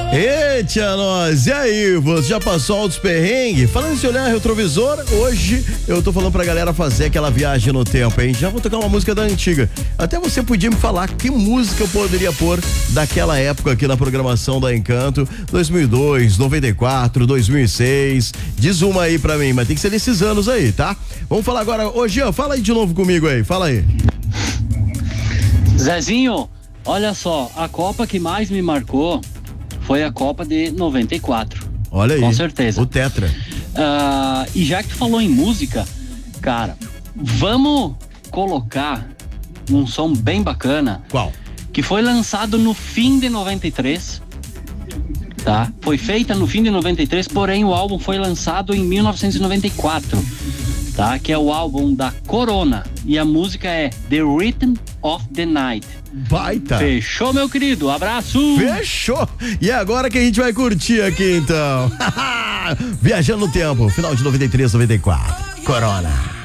Eita, nós, e aí, você já passou altos perrengues? Falando em se olhar retrovisor, hoje eu tô falando pra galera fazer aquela viagem no tempo, hein? Já vou tocar uma música da antiga. Até você podia me falar que música eu poderia pôr daquela época aqui na programação da Encanto, 2002, 94, 2006. Diz uma aí pra mim, mas tem que ser desses anos aí, tá? Vamos falar agora, ô Jean, fala aí de novo comigo aí, fala aí. Zezinho, olha só, a Copa que mais me marcou foi a Copa de 94. Olha aí. Com certeza. O Tetra. E já que tu falou em música, cara, vamos colocar um som bem bacana. Qual? Que foi lançado no fim de 93, tá? Foi feita no fim de 93, porém o álbum foi lançado em 1994, tá? Que é o álbum da Corona. E a música é The Rhythm of the Night. Baita. Fechou, meu querido? Abraço. Fechou. E agora que a gente vai curtir aqui, então. Viajando no tempo, final de 93, 94. Corona.